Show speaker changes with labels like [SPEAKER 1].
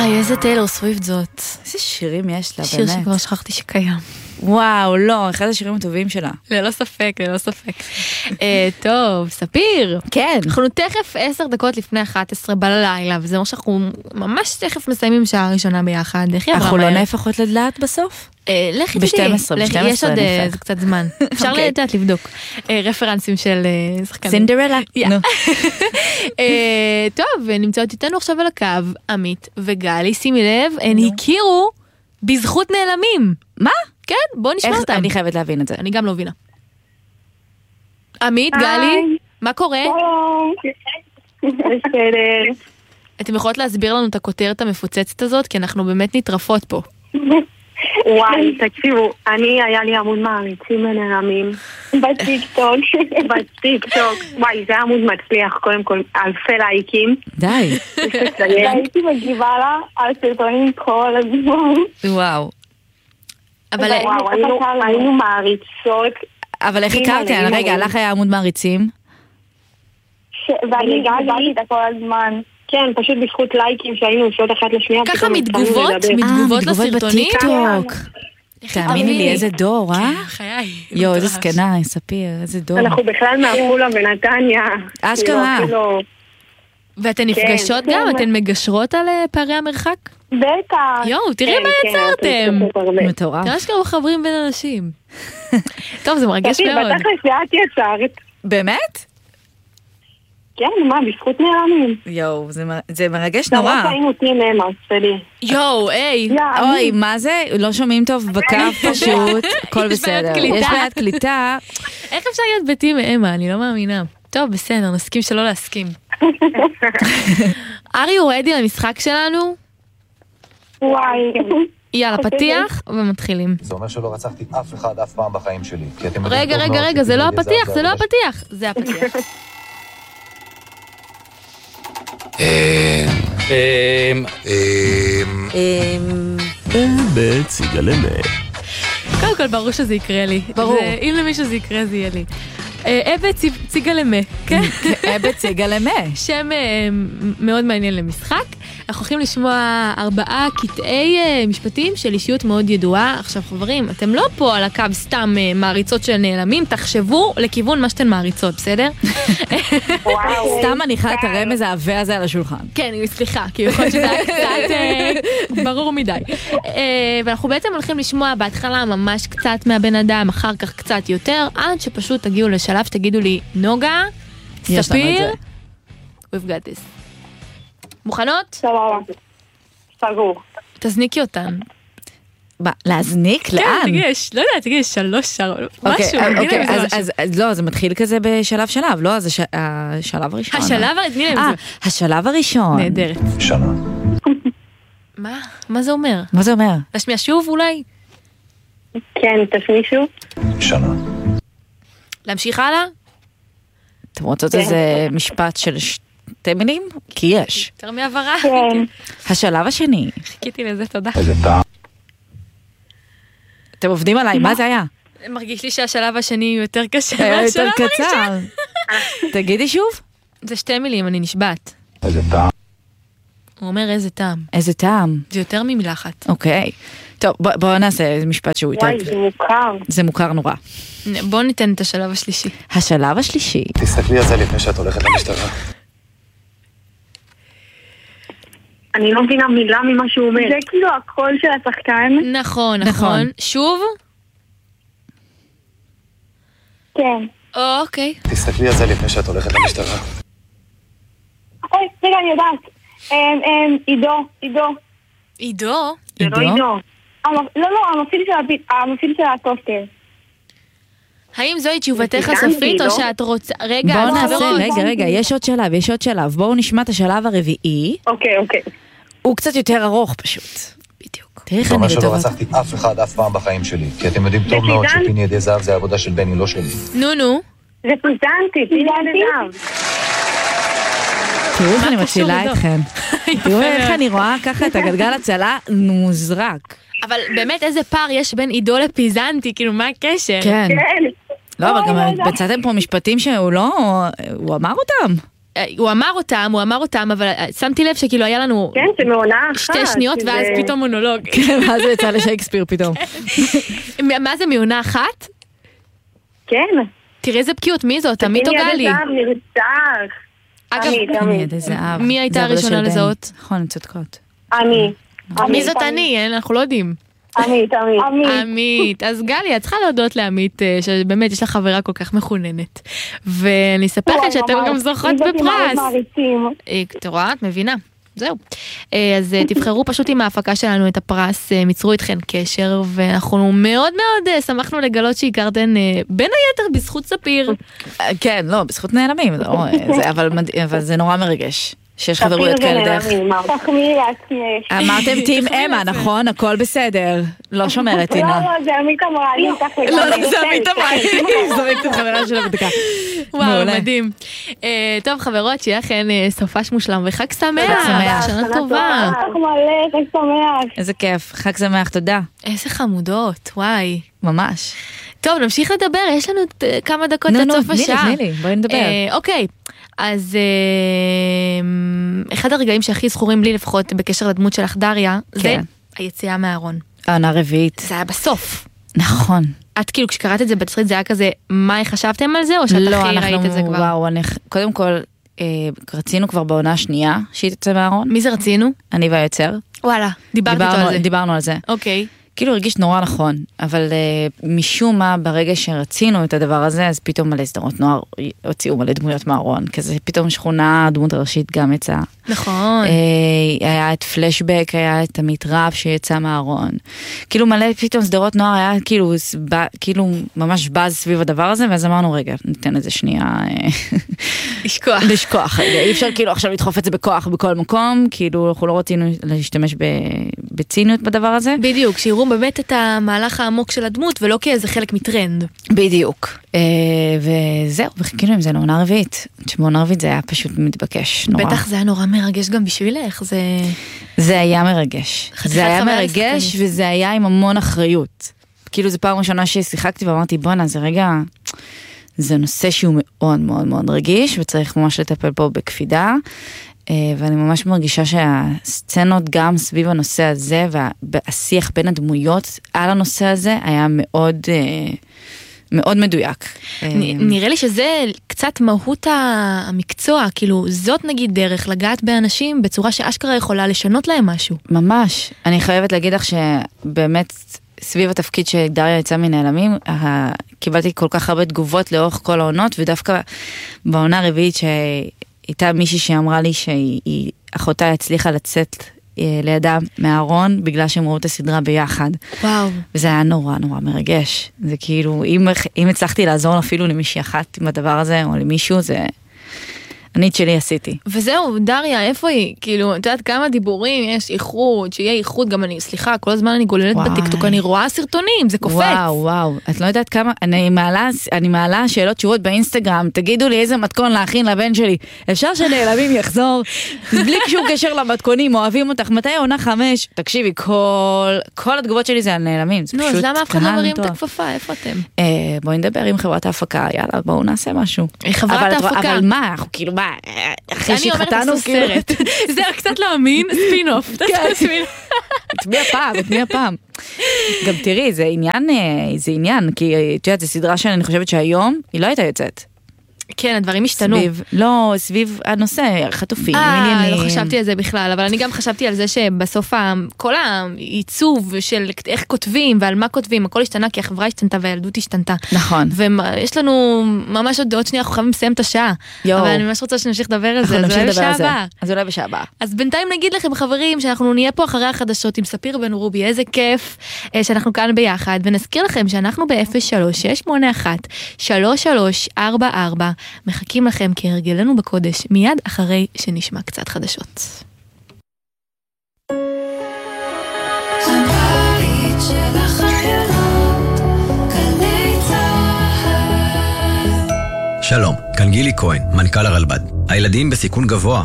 [SPEAKER 1] וואי, איזה טיילור סוויפט זאת.
[SPEAKER 2] איזה שירים יש לה,
[SPEAKER 1] שיר
[SPEAKER 2] באמת.
[SPEAKER 1] שכבר שכחתי שקיים.
[SPEAKER 2] וואו, לא, אחד השירים הטובים שלה.
[SPEAKER 1] ללא ספק, ללא ספק. טוב, ספיר.
[SPEAKER 2] כן.
[SPEAKER 1] אנחנו תכף 10 דקות לפני 11 בלילה, וזה אומר שאנחנו ממש תכף מסיימים שעה ראשונה ביחד.
[SPEAKER 2] אנחנו לא נהפך עוד לדלעת בסוף?
[SPEAKER 1] לכי תדעי.
[SPEAKER 2] ב-12,
[SPEAKER 1] יש עוד זה קצת זמן. אפשר לדעת לבדוק. רפרנסים של שחקנים.
[SPEAKER 2] סינדרלה.
[SPEAKER 1] טוב, נמצאות איתנו עכשיו על הקו, עמית וגלי, שימי לב, הן הכירו בזכות נעלמים.
[SPEAKER 2] מה?
[SPEAKER 1] כן, בוא נשמע אותם.
[SPEAKER 2] אני חייבת להבין את זה.
[SPEAKER 1] אני גם לא מבינה. עמית, גלי, מה קורה?
[SPEAKER 3] בסדר.
[SPEAKER 1] אתם יכולות להסביר לנו את הכותרת המפוצצת הזאת, כי אנחנו באמת נטרפות פה.
[SPEAKER 3] וואי, תקשיבו, היה לי עמוד מעריצים ונעלמים בטיקטוק. וואי, זה עמוד מצליח, קודם כל, אלפי לייקים.
[SPEAKER 2] די.
[SPEAKER 3] הייתי מגיבה לה על סרטונים כל הזמן.
[SPEAKER 2] וואו.
[SPEAKER 1] אבל
[SPEAKER 3] היינו מעריצות.
[SPEAKER 2] אבל איך הכרתם? רגע, לך היה עמוד מעריצים?
[SPEAKER 3] ואני גלתי את הכל הזמן. כן, פשוט בזכות לייקים שהיינו עושות אחת לשנייה.
[SPEAKER 1] ככה מתגובות לסרטונים?
[SPEAKER 2] בטיקטוק. תאמיני לי, איזה דור, אה?
[SPEAKER 1] חיי.
[SPEAKER 2] יו, איזה סקנה, ספיר, איזה דור.
[SPEAKER 3] אנחנו בכלל מעפולה ונתניה.
[SPEAKER 2] אשכרה.
[SPEAKER 1] ואתן נפגשות גם? אתן מגשרות על פערי המרחק?
[SPEAKER 3] בטח.
[SPEAKER 1] יואו, תראי מה יצרתם.
[SPEAKER 2] מטורף.
[SPEAKER 1] תראה שכבר מחברים בין אנשים. טוב, זה מרגש מאוד.
[SPEAKER 3] בתכלס ואת יצרת.
[SPEAKER 2] באמת?
[SPEAKER 3] כן, מה, בזכות נעלמים.
[SPEAKER 2] יואו, זה מרגש נורא.
[SPEAKER 3] למרות שהיינו טים אמה, ספרי.
[SPEAKER 1] יואו, היי.
[SPEAKER 2] אוי, מה זה? לא שומעים טוב בקו פשוט. הכל בסדר. יש בעיית קליטה.
[SPEAKER 1] איך אפשר להיות בטים אמה? אני לא מאמינה. טוב, בסדר, נסכים שלא להסכים. ארי הוא רדי למשחק שלנו?
[SPEAKER 3] וואי.
[SPEAKER 1] יאללה, פתיח ומתחילים.
[SPEAKER 4] זה אומר שלא רצחתי אף אחד אף פעם בחיים שלי.
[SPEAKER 1] רגע, זה לא הפתיח, זה לא הפתיח. זה הפתיח.
[SPEAKER 5] בציגלמה.
[SPEAKER 1] קודם כל ברור שזה יקרה לי.
[SPEAKER 2] ברור.
[SPEAKER 1] אם למישהו זה יקרה זה יהיה לי. ציגלמה, כן?
[SPEAKER 2] ציגלמה.
[SPEAKER 1] שם מאוד מעניין למשחק. אנחנו הולכים לשמוע 4 קטעי משפטים של אישיות מאוד ידועה. עכשיו חברים, אתם לא פה על הקו סתם מעריצות של נעלמים, תחשבו לכיוון מה שאתן מעריצות, בסדר?
[SPEAKER 2] סתם מניחה את הרמז העווה הזה על השולחן.
[SPEAKER 1] כן, סליחה, כי יכול להיות שזה היה קצת ברור מדי. ואנחנו בעצם הולכים לשמוע בהתחלה ממש קצת מהבן אדם, אחר כך קצת יותר, עד שפשוט תגיעו לשלב, תגידו לי, נוגה, ספיר, we've got this. מוכנות?
[SPEAKER 3] סבבה. סגור.
[SPEAKER 1] תזניקי אותן.
[SPEAKER 2] להזניק? לאן?
[SPEAKER 1] כן, תגידי, 3 משהו.
[SPEAKER 2] אוקיי, אז לא, זה מתחיל כזה בשלב, לא? אז השלב הראשון. השלב הראשון.
[SPEAKER 1] נהדרת.
[SPEAKER 4] שנה.
[SPEAKER 1] מה זה אומר?
[SPEAKER 2] מה זה אומר?
[SPEAKER 1] להשמיע שוב אולי?
[SPEAKER 3] כן, תשמיע שוב.
[SPEAKER 4] שנה.
[SPEAKER 1] להמשיך הלאה?
[SPEAKER 2] אתם רוצות איזה משפט של 2 מילים? כי יש.
[SPEAKER 1] יותר מעברה.
[SPEAKER 3] כן.
[SPEAKER 2] השלב השני.
[SPEAKER 1] חיכיתי לזה, תודה.
[SPEAKER 4] איזה טעם.
[SPEAKER 2] אתם עובדים עליי, מה זה היה?
[SPEAKER 1] מרגיש לי שהשלב השני הוא יותר קשה.
[SPEAKER 2] היה יותר קצר. תגידי שוב.
[SPEAKER 1] זה 2 מילים, אני נשבעת.
[SPEAKER 4] איזה טעם.
[SPEAKER 1] הוא אומר איזה טעם.
[SPEAKER 2] איזה טעם.
[SPEAKER 1] זה יותר ממילה אחת.
[SPEAKER 2] אוקיי. טוב, בואו נעשה איזה משפט שהוא יותר...
[SPEAKER 3] וואי, זה מוכר.
[SPEAKER 2] זה מוכר נורא.
[SPEAKER 1] בואו ניתן את השלב השלישי.
[SPEAKER 2] השלב השלישי.
[SPEAKER 4] תסתכלי על זה לפני שאת הולכת למשטרה.
[SPEAKER 3] אני לא מבינה מילה ממה שהוא אומר. זה כאילו הקול של השחקן.
[SPEAKER 1] נכון. שוב?
[SPEAKER 3] כן.
[SPEAKER 1] אוקיי.
[SPEAKER 4] תסתכלי על זה לפני שאת הולכת למשטרה.
[SPEAKER 3] אוי, רגע, אני יודעת. עידו.
[SPEAKER 1] עידו?
[SPEAKER 3] זה לא עידו. לא, המפעיל של הטוסטר.
[SPEAKER 1] האם זוהי תשובתך הסופית או שאת רוצה... רגע,
[SPEAKER 2] בואו נעשה, רגע, יש עוד שלב. בואו נשמע את השלב הרביעי.
[SPEAKER 3] אוקיי.
[SPEAKER 2] הוא קצת יותר ארוך פשוט. בדיוק. תראי איך
[SPEAKER 4] זה
[SPEAKER 2] אני
[SPEAKER 4] אומר שלא
[SPEAKER 2] רטובה.
[SPEAKER 4] רצחתי אף אחד אף פעם בחיים שלי. כי אתם יודעים טוב מאוד שפיני ידי זהב זה העבודה של בני, לא שלי.
[SPEAKER 1] נו.
[SPEAKER 3] זה פיזנתי, פיני ידי זהב.
[SPEAKER 2] תראו איך אני מצילה אתכם. תראו איך אני רואה ככה את הגלגל הצלה מוזרק.
[SPEAKER 1] אבל באמת איזה פער יש בין עידו לפיזנטי, כאילו מה הקשר?
[SPEAKER 2] כן. לא, אבל גם מצאתם פה משפטים שהוא לא... הוא אמר אותם.
[SPEAKER 1] הוא אמר אותם, אבל שמתי לב שכאילו היה לנו...
[SPEAKER 3] כן, זה מעונה אחת.
[SPEAKER 1] 2 שניות, ואז פתאום מונולוג.
[SPEAKER 2] כן, ואז הוא יצא לשייקספיר פתאום.
[SPEAKER 1] מה זה, מעונה אחת?
[SPEAKER 3] כן.
[SPEAKER 1] תראי איזה בקיאות, מי זאת? עמית או גלי?
[SPEAKER 3] עמית.
[SPEAKER 1] מי הייתה הראשונה לזהות?
[SPEAKER 2] נכון, צודקות.
[SPEAKER 1] מי זאת אני? אנחנו לא יודעים. עמית. אז גלי, את צריכה להודות לעמית, שבאמת יש לה חברה כל כך מחוננת. ואני אספר לכם שאתם גם זוכות בפרס. את רואה? את מבינה. זהו. אז תבחרו פשוט עם ההפקה שלנו את הפרס, מיצרו איתכן קשר, ואנחנו מאוד מאוד שמחנו לגלות שהכרתן בין היתר בזכות ספיר.
[SPEAKER 2] כן, לא, בזכות נעלמים, אבל זה נורא מרגש. שיש חברויות כאלה דרך. אמרתם טים אמה, נכון? הכל בסדר. לא שומרת, אינה.
[SPEAKER 3] לא, זה עמית אמרה לי.
[SPEAKER 2] לא, זה עמית אמרה לי. זורקת את חברה שלה בדקה.
[SPEAKER 1] וואו, מדהים. טוב, חברות, שיהיה לכן סופש מושלם וחג שמח. שנה טובה.
[SPEAKER 3] חג מלא, חג שמח.
[SPEAKER 2] איזה כיף. חג שמח, תודה.
[SPEAKER 1] איזה חמודות, וואי.
[SPEAKER 2] ממש.
[SPEAKER 1] טוב, נמשיך לדבר. יש לנו כמה דקות עד סוף השעה.
[SPEAKER 2] תני לי, בואי נדבר.
[SPEAKER 1] אוקיי. אז אחד הרגעים שהכי זכורים לי לפחות בקשר לדמות שלך דריה, זה היציאה מהארון.
[SPEAKER 2] העונה רביעית.
[SPEAKER 1] זה היה בסוף.
[SPEAKER 2] נכון.
[SPEAKER 1] את כאילו כשקראת את זה בתסריט זה היה כזה, מה חשבתם על זה או שאת הכי ראית את זה כבר?
[SPEAKER 2] וואו, קודם כל רצינו כבר בעונה השנייה שהיא תצא מהארון.
[SPEAKER 1] מי זה רצינו?
[SPEAKER 2] אני והיוצר.
[SPEAKER 1] וואלה, דיברנו על זה.
[SPEAKER 2] אוקיי. כאילו הרגיש נורא נכון, אבל משום מה ברגע שרצינו את הדבר הזה, אז פתאום מלא סדרות נוער הוציאו מלא דמויות מהארון, כזה פתאום שכונה, הדמות הראשית גם יצאה.
[SPEAKER 1] נכון.
[SPEAKER 2] היה את פלשבק, היה את עמית רב שיצא מהארון. כאילו מלא פתאום סדרות נוער היה כאילו ממש בז סביב הדבר הזה, ואז אמרנו רגע, ניתן את זה שנייה. לשכוח. אי אפשר כאילו עכשיו לדחוף את זה בכוח בכל מקום, כאילו אנחנו לא רצינו להשתמש בציניות בדבר הזה.
[SPEAKER 1] בדיוק, שיראו באמת את המהלך העמוק של הדמות, ולא כאיזה חלק מטרנד.
[SPEAKER 2] בדיוק. וזהו, וחיכינו עם זה לעונה רביעית. בעונה רביעית זה היה פשוט מתבקש, נורא.
[SPEAKER 1] בטח זה היה נורא מרגש גם בשבילך,
[SPEAKER 2] זה היה מרגש. זה היה מרגש, וזה היה עם המון אחריות. כאילו זו פעם ראשונה ששיחקתי ואמרתי, בוא'נה, זה רגע, זה נושא שהוא מאוד מאוד מאוד רגיש, וצריך ממש לטפל פה בקפידה, ואני ממש מרגישה שהסצנות גם סביב הנושא הזה, והשיח בין הדמויות על הנושא הזה, היה מאוד מאוד מדויק.
[SPEAKER 1] נראה לי שזה קצת מהות המקצוע, כאילו זאת נגיד דרך לגעת באנשים בצורה שאשכרה יכולה לשנות להם משהו.
[SPEAKER 2] ממש. אני חייבת להגיד לך שבאמת סביב התפקיד שדריה יצא מנעלמים, קיבלתי כל כך הרבה תגובות לאורך כל העונות, ודווקא בעונה הרביעית שהייתה מישהי שאמרה לי שהיא אחותה הצליחה לצאת לידה מהארון, בגלל שהם ראו את הסדרה ביחד.
[SPEAKER 1] וואו.
[SPEAKER 2] וזה היה נורא נורא מרגש. זה כאילו, אם הצלחתי לעזור אפילו למישהי אחת עם הדבר הזה, או למישהו, זה... אני את שלי עשיתי.
[SPEAKER 1] וזהו, דריה, איפה היא? כאילו, את יודעת כמה דיבורים, יש איחוד, שיהיה איחוד, גם אני, סליחה, כל הזמן אני גוללת בטיקטוק, אני רואה סרטונים, זה קופץ.
[SPEAKER 2] וואו, את לא יודעת כמה, אני מעלה שאלות תשובות באינסטגרם, תגידו לי איזה מתכון להכין לבן שלי, אפשר שנעלמים יחזור, בלי שום קשר למתכונים, אוהבים אותך, מתי עונה 5? תקשיבי, כל התגובות שלי זה על נעלמים, זה פשוט...
[SPEAKER 1] נו, אז למה אף אחד לא מרים את הכפפה, איפה אתם?
[SPEAKER 2] בואי נדבר עם חברת ההפקה, יאללה, בואו נעשה משהו.
[SPEAKER 1] חברת ההפקה.
[SPEAKER 2] אבל מה, אנחנו כאילו מה, אחרי שהתחתנו כאילו...
[SPEAKER 1] זה קצת להאמין, ספין-אוף.
[SPEAKER 2] את מי הפעם? גם תראי, זה עניין, כי את יודעת, זו סדרה שאני חושבת שהיום היא לא הייתה יוצאת.
[SPEAKER 1] כן, הדברים השתנו.
[SPEAKER 2] סביב הנושא, חטופים, עניינים.
[SPEAKER 1] לא חשבתי על זה בכלל, אבל אני גם חשבתי על זה שבסוף כל העיצוב של איך כותבים ועל מה כותבים, הכל השתנה כי החברה השתנתה והילדות השתנתה.
[SPEAKER 2] נכון.
[SPEAKER 1] ויש לנו ממש עוד שנייה, אנחנו חייבים לסיים את השעה. אבל אני ממש רוצה שנמשיך לדבר על זה, אז אולי בשעה הבאה.
[SPEAKER 2] אז אולי בשעה הבאה. אז
[SPEAKER 1] בינתיים נגיד לכם חברים שאנחנו נהיה פה אחרי החדשות עם ספיר בן רובי, איזה כיף שאנחנו כאן ביחד, ונזכיר לכם שאנחנו ב-03-681-3344 מחכים לכם כהרגלנו בקודש, מיד אחרי שנשמע קצת חדשות. הבית של החיילות, גלי צהל.
[SPEAKER 5] שלום, כאן גילי כהן, מנכ"ל הרלב"ד. הילדים בסיכון גבוה